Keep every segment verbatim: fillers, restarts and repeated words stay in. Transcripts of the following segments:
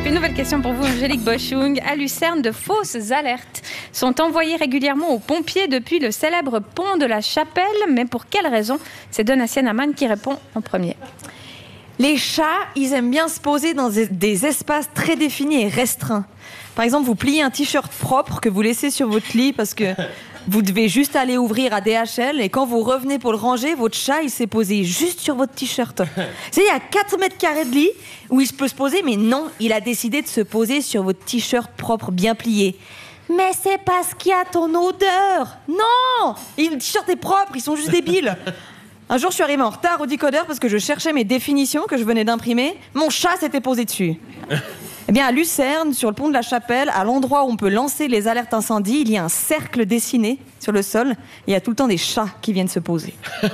Une nouvelle question pour vous, Angélique Boschung. À Lucerne, de fausses alertes sont envoyées régulièrement aux pompiers depuis le célèbre pont de la Chapelle. Mais pour quelle raison? C'est Donatien Amann qui répond en premier. Les chats, ils aiment bien se poser dans des espaces très définis et restreints. Par exemple, vous pliez un t-shirt propre que vous laissez sur votre lit parce que vous devez juste aller ouvrir à D H L et quand vous revenez pour le ranger, votre chat, il s'est posé juste sur votre t-shirt. C'est il y a quatre mètres carrés de lit où il peut se poser, mais non, il a décidé de se poser sur votre t-shirt propre, bien plié. Mais c'est parce qu'il y a ton odeur. Non, le t-shirt est propre, ils sont juste débiles. Un jour, je suis arrivée en retard au décodeur parce que je cherchais mes définitions que je venais d'imprimer. Mon chat s'était posé dessus. Eh bien, à Lucerne, sur le pont de la Chapelle, à l'endroit où on peut lancer les alertes incendie, il y a un cercle dessiné sur le sol. Et il y a tout le temps des chats qui viennent se poser.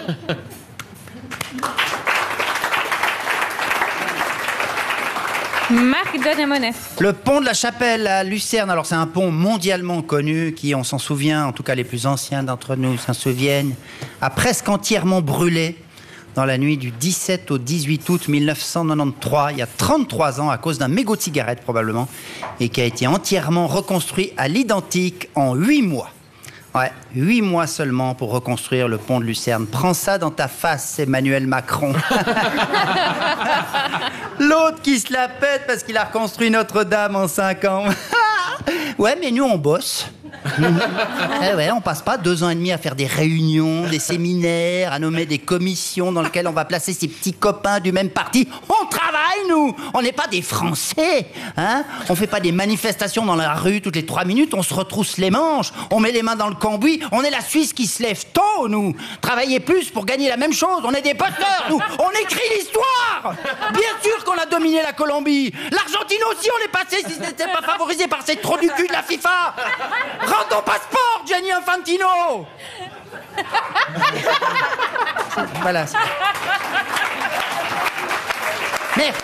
Marc Denemonet. Le pont de la Chapelle à Lucerne, alors c'est un pont mondialement connu qui, on s'en souvient, en tout cas les plus anciens d'entre nous s'en souviennent, a presque entièrement brûlé dans la nuit du dix-sept au dix-huit août mille neuf cent quatre-vingt-treize, il y a trente-trois ans, à cause d'un mégot de cigarette probablement, et qui a été entièrement reconstruit à l'identique en huit mois. Ouais, huit mois seulement pour reconstruire le pont de Lucerne. Prends ça dans ta face, Emmanuel Macron. L'autre qui se la pète parce qu'il a reconstruit Notre-Dame en cinq ans. Ouais, mais nous, on bosse. Eh ouais, on passe pas deux ans et demi à faire des réunions, des séminaires, à nommer des commissions dans lesquelles on va placer ses petits copains du même parti. On travaille, nous. On n'est pas des Français, hein. On fait pas des manifestations dans la rue toutes les trois minutes. On se retrousse les manches, on met les mains dans le cambouis. On est la Suisse qui se lève tôt, nous. Travailler plus pour gagner la même chose. On est des bosseurs, nous. On écrit l'histoire. Bien sûr qu'on a dominé la Colombie. L'Argentine aussi, on est passé si ce n'était pas favorisé par ces trous du cul de la FIFA. Rends ton passeport, Gianni Infantino. Voilà. Merde.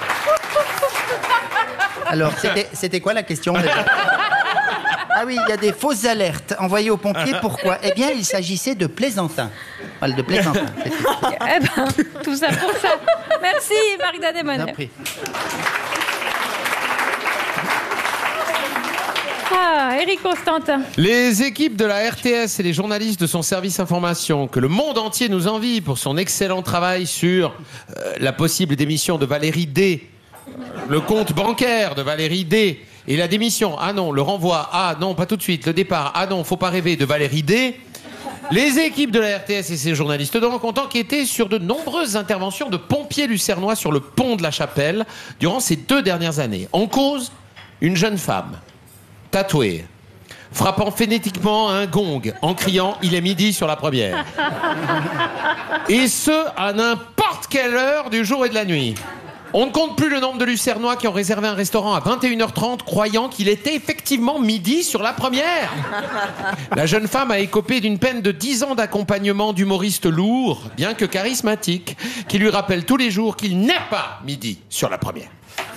Alors, c'était, c'était quoi la question déjà? Ah oui, il y a des fausses alertes envoyées aux pompiers. Pourquoi? Eh bien, il s'agissait de plaisantins. Voilà, de plaisantins. C'est tout. Eh ben, tout ça pour ça. Merci, Marc Denemonet. Ah, Éric Constantin. Les équipes de la R T S et les journalistes de son service information, que le monde entier nous envie pour son excellent travail sur euh, la possible démission de Valérie D, le compte bancaire de Valérie D, et la démission, ah non, le renvoi, ah non, pas tout de suite, le départ, ah non, faut pas rêver, de Valérie D. Les équipes de la R T S et ses journalistes donc ont enquêté sur de nombreuses interventions de pompiers lucernois sur le pont de la Chapelle durant ces deux dernières années. En cause, une jeune femme tatouée, frappant phonétiquement un gong en criant « Il est midi » sur la première. Et ce, à n'importe quelle heure du jour et de la nuit. On ne compte plus le nombre de Lucernois qui ont réservé un restaurant à vingt et une heures trente croyant qu'il était effectivement midi sur la première. La jeune femme a écopé d'une peine de dix ans d'accompagnement d'humoristes lourds, bien que charismatiques, qui lui rappellent tous les jours qu'il n'est pas midi sur la première.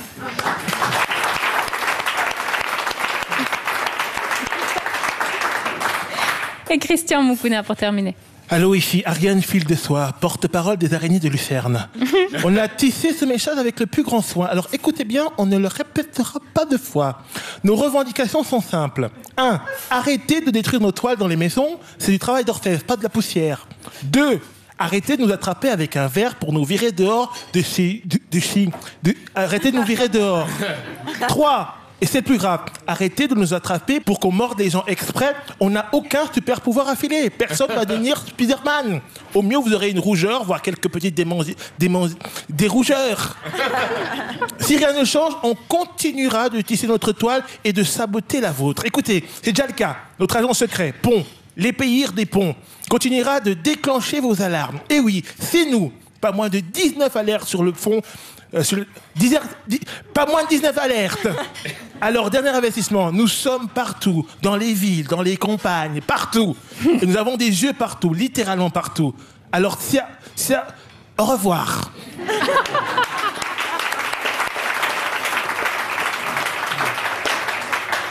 Et Christian Moukouna pour terminer. Allô, ici Ariane Fil-de-Soie, porte-parole des araignées de Lucerne. On a tissé ce message avec le plus grand soin. Alors écoutez bien, on ne le répétera pas deux fois. Nos revendications sont simples. un. Arrêtez de détruire nos toiles dans les maisons. C'est du travail d'orfèvre, pas de la poussière. deux. Arrêtez de nous attraper avec un verre pour nous virer dehors de chez... De, de chez de, arrêtez de nous virer dehors. trois. Et c'est le plus grave, arrêtez de nous attraper pour qu'on morde les gens exprès. On n'a aucun super pouvoir affilé. Personne ne va devenir Spider-Man. Au mieux, vous aurez une rougeur, voire quelques petites démanzi... démanzi... des rougeurs. Si rien ne change, on continuera de tisser notre toile et de saboter la vôtre. Écoutez, c'est déjà le cas. Notre agent secret, Pont, l'épéir des ponts, continuera de déclencher vos alarmes. Et oui, c'est nous. Pas moins de dix-neuf alertes sur le fond. Euh, sur le, dix, dix, pas moins de dix-neuf alertes. Alors, dernier investissement, nous sommes partout, dans les villes, dans les campagnes, partout. Et nous avons des yeux partout, littéralement partout. Alors, tiens, tiens, au revoir.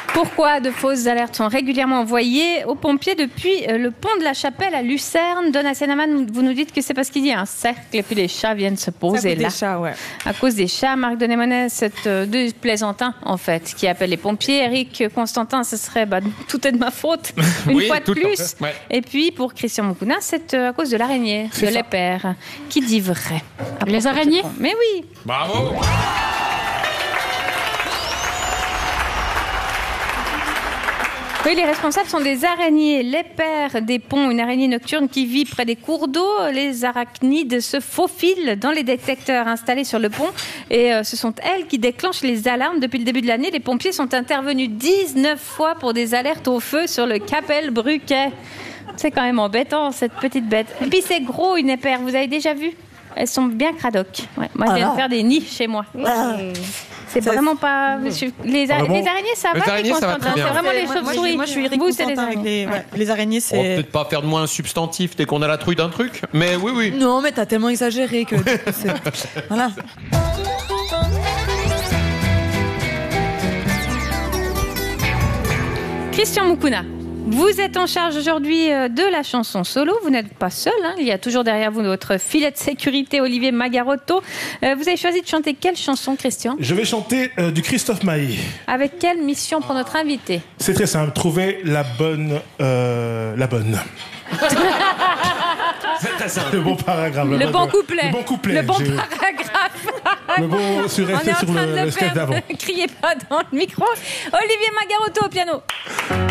Pourquoi de fausses alertes sont régulièrement envoyées aux pompiers depuis le pont de la Chapelle à Lucerne? Donna Senaman, vous nous dites que c'est parce qu'il y a un cercle et puis les chats viennent se poser là. Des chats, ouais. À cause des chats, Marc Denémonet, c'est euh, deux plaisantins en fait qui appellent les pompiers. Eric Constantin, ce serait bah, tout est de ma faute une Oui, fois de tout le plus. temps. Ouais. Et puis pour Christian Moukouna, c'est euh, à cause de l'araignée, de ça. l'épère. Qui dit vrai? Les araignées? Mais oui. Bravo. Oui, les responsables sont des araignées. L'épère des ponts, une araignée nocturne qui vit près des cours d'eau. Les arachnides se faufilent dans les détecteurs installés sur le pont et euh, ce sont elles qui déclenchent les alarmes. Depuis le début de l'année, les pompiers sont intervenus dix-neuf fois pour des alertes au feu sur le Capelle-Bruquet. C'est quand même embêtant, cette petite bête. Et puis c'est gros, une épère. Vous avez déjà vu? Elles sont bien cradoc. Ouais, moi, je viens de faire des nids chez moi. C'est vraiment pas... Les, ara- Ah bon les araignées, ça Les va, araignées, ça va Constantin. très bien. C'est vraiment les Moi, moi, chauves-souris. je- Moi, je suis Eric Vous, c'est les Constantin avec araignées. les, ouais, les araignées, On va c'est... peut-être pas faire de moi un substantif dès qu'on a la trouille d'un truc, mais oui, oui. Non, mais t'as tellement exagéré que... c'est- Voilà. Christian Moukouna, vous êtes en charge aujourd'hui euh, de la chanson solo. Vous n'êtes pas seul, hein. Il y a toujours derrière vous votre filet de sécurité, Olivier Magarotto. Euh, vous avez choisi de chanter quelle chanson, Christian? Je vais chanter euh, du Christophe Maé. Avec quelle mission pour notre invité? C'est très simple, trouver la bonne... euh, la bonne. C'est très simple. Le bon paragraphe. Le bon- bon couplet. Le bon couplet. Le bon j'ai- paragraphe. Le bon sur On est rester en sur train le, de le le sketch faire. d'avant. Ne criez pas dans le micro. Olivier Magarotto au piano.